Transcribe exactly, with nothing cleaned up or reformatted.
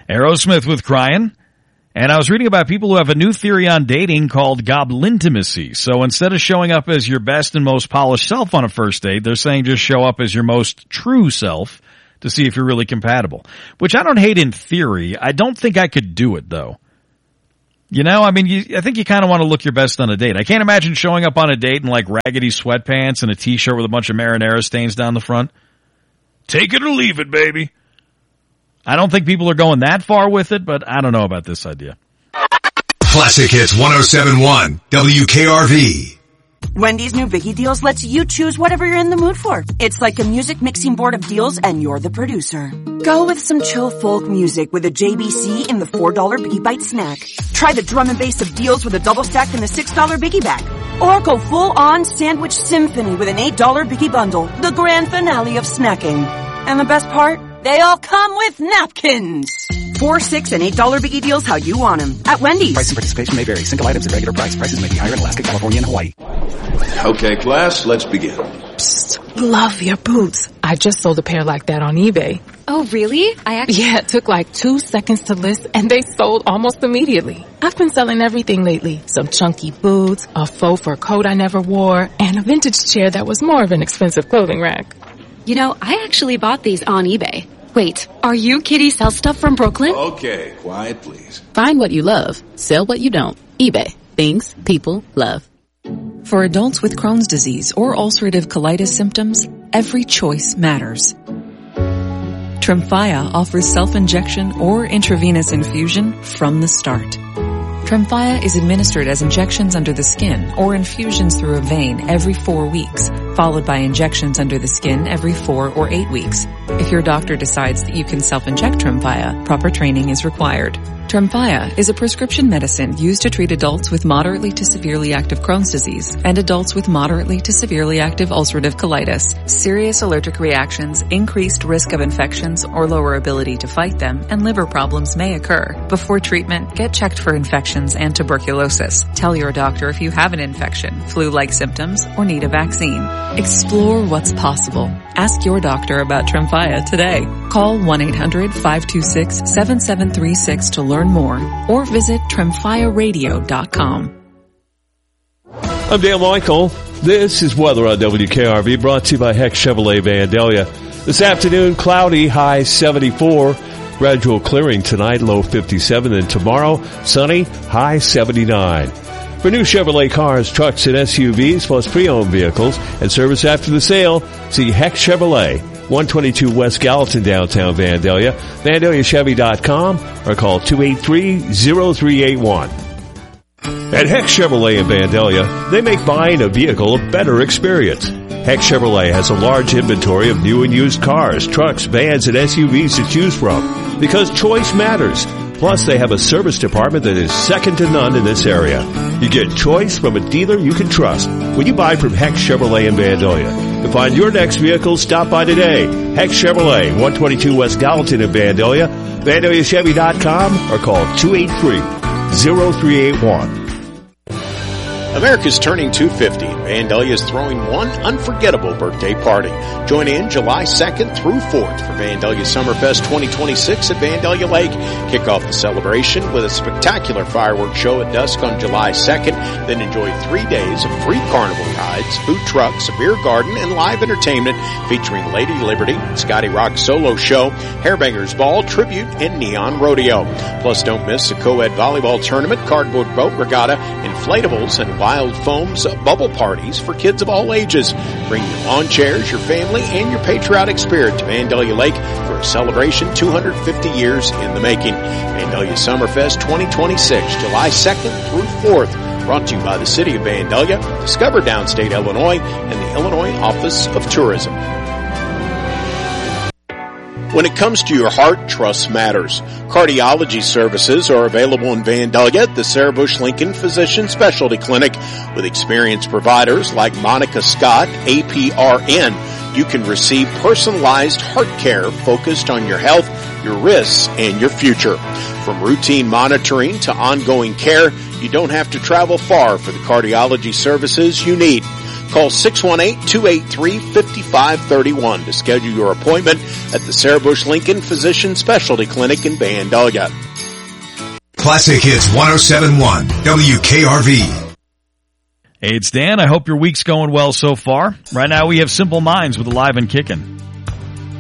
Aerosmith with Crying. And I was reading about people who have a new theory on dating called goblintimacy. So instead of showing up as your best and most polished self on a first date, they're saying just show up as your most true self to see if you're really compatible. Which I don't hate in theory. I don't think I could do it, though. You know, I mean, you, I think you kind of want to look your best on a date. I can't imagine showing up on a date in like raggedy sweatpants and a t-shirt with a bunch of marinara stains down the front. Take it or leave it, baby. I don't think people are going that far with it, but I don't know about this idea. Classic Hits one oh seven point one, W K R V. Wendy's new Biggie Deals lets you choose whatever you're in the mood for. It's like a music mixing board of deals and you're the producer. Go with some chill folk music with a J B C in the four dollar Biggie Bite snack. Try the drum and bass of deals with a double stack in the six dollar Biggie bag. Or go full on sandwich symphony with an eight dollar Biggie bundle. The grand finale of snacking. And the best part? They all come with napkins. Four, six, and eight dollar Biggie Deals how you want them. At Wendy's. Price and participation may vary. Single items at regular price. Prices may be higher in Alaska, California, and Hawaii. Okay, class, let's begin. Psst, love your boots. I just sold a pair like that on eBay. Oh, really? I actually... Yeah, it took like two seconds to list, and they sold almost immediately. I've been selling everything lately. Some chunky boots, a faux fur coat I never wore, and a vintage chair that was more of an expensive clothing rack. You know, I actually bought these on eBay. Wait, are you Kitty Sell Stuff from Brooklyn? Okay, quiet, please. Find what you love. Sell what you don't. eBay. Things people love. For adults with Crohn's disease or ulcerative colitis symptoms, every choice matters. Tremfya offers self-injection or intravenous infusion from the start. Tremfya is administered as injections under the skin or infusions through a vein every four weeks, followed by injections under the skin every four or eight weeks. If your doctor decides that you can self-inject Tremfya, proper training is required. Tremfya is a prescription medicine used to treat adults with moderately to severely active Crohn's disease and adults with moderately to severely active ulcerative colitis. Serious allergic reactions, increased risk of infections or lower ability to fight them, and liver problems may occur. Before treatment, get checked for infections and tuberculosis. Tell your doctor if you have an infection, flu-like symptoms, or need a vaccine. Explore what's possible. Ask your doctor about Tremfya today. Call one eight hundred five two six seven seven three six to learn more, or visit tremfya radio dot com. I'm Dan Michael. This is weather on W K R V, brought to you by Heck Chevrolet Vandalia. This afternoon, cloudy, high seventy-four. Gradual clearing tonight, low fifty-seven. And tomorrow, sunny, high seventy-nine. For new Chevrolet cars, trucks, and S U Vs, plus pre-owned vehicles and service after the sale, see Heck Chevrolet, one twenty-two West Gallatin, downtown Vandalia, vandalia chevy dot com, or call two eight three, zero three eight one. At Heck Chevrolet in Vandalia, they make buying a vehicle a better experience. Heck Chevrolet has a large inventory of new and used cars, trucks, vans, and S U Vs to choose from, because choice matters. Plus, they have a service department that is second to none in this area. You get choice from a dealer you can trust when you buy from Heck Chevrolet in Vandalia. To find your next vehicle, stop by today. Heck Chevrolet, one twenty-two West Gallatin in Vandalia, vandalia chevy dot com, or call two eight three, zero three eight one. America's turning two fifty. Vandalia is throwing one unforgettable birthday party. Join in July second through fourth for Vandalia Summerfest twenty twenty-six at Vandalia Lake. Kick off the celebration with a spectacular fireworks show at dusk on July second. Then enjoy three days of free carnival rides, food trucks, a beer garden, and live entertainment featuring Lady Liberty, Scotty Rock's solo show, Hairbangers Ball, Tribute, and Neon Rodeo. Plus, don't miss the co-ed volleyball tournament, cardboard boat regatta, inflatables, and Wild Foam's bubble parties for kids of all ages. Bring your lawn chairs, your family, and your patriotic spirit to Vandalia Lake for a celebration two hundred fifty years in the making. Vandalia Summerfest twenty twenty-six, July second through fourth. Brought to you by the City of Vandalia, Discover Downstate Illinois, and the Illinois Office of Tourism. When it comes to your heart, trust matters. Cardiology services are available in Vandalia at the Sarah Bush Lincoln Physician Specialty Clinic with experienced providers like Monica Scott, A P R N. You can receive personalized heart care focused on your health, your risks, and your future. From routine monitoring to ongoing care, you don't have to travel far for the cardiology services you need. Call six one eight, two eight three, five five three one to schedule your appointment at the Sarah Bush Lincoln Physician Specialty Clinic in Vandalia. Classic Hits ten seventy-one, W K R V. Hey, it's Dan. I hope your week's going well so far. Right now we have Simple Minds with Alive and Kickin'.